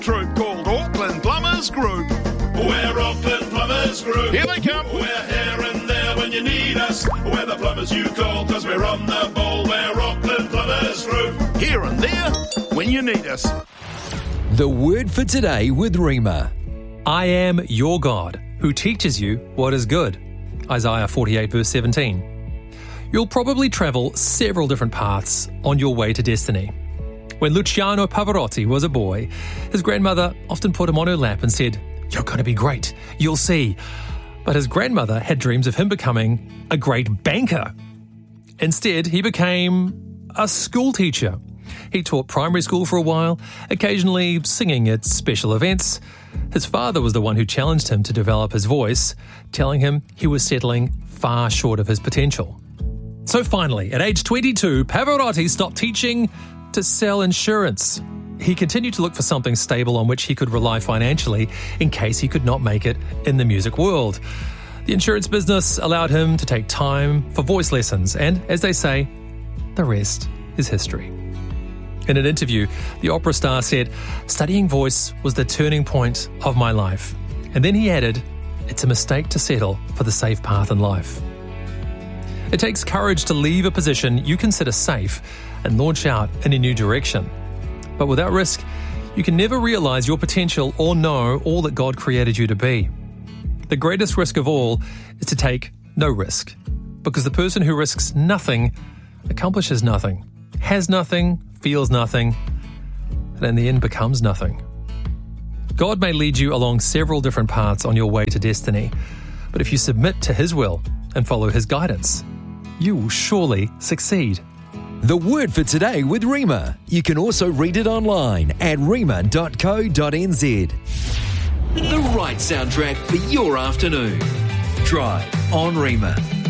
Troop called Auckland Plumbers Group. We're Auckland Plumbers Group. Here they come. We're here and there when you need us. We're the plumbers you call, 'cause we're on the ball. We're Auckland Plumbers Group. Here and there when you need us. The word for today with Rima. I am your God, who teaches you what is good. Isaiah 48 verse 17. You'll probably travel several different paths on your way to destiny. When Luciano Pavarotti was a boy, his grandmother often put him on her lap and said, "You're going to be great, you'll see." But his grandmother had dreams of him becoming a great banker. Instead, he became a school teacher. He taught primary school for a while, occasionally singing at special events. His father was the one who challenged him to develop his voice, telling him he was settling far short of his potential. So finally, at age 22, Pavarotti stopped teaching to sell insurance. He continued to look for something stable on which he could rely financially in case he could not make it in the music world. The insurance business allowed him to take time for voice lessons, and as they say, the rest is history. In an interview, the opera star said, "Studying voice was the turning point of my life." And then he added, "It's a mistake to settle for the safe path in life." It takes courage to leave a position you consider safe and launch out in a new direction. But without risk, you can never realize your potential or know all that God created you to be. The greatest risk of all is to take no risk, because the person who risks nothing accomplishes nothing, has nothing, feels nothing, and in the end becomes nothing. God may lead you along several different paths on your way to destiny, but if you submit to His will and follow His guidance, you will surely succeed. The word for today with Rima. You can also read it online at rima.co.nz. The right soundtrack for your afternoon. Drive on Rima.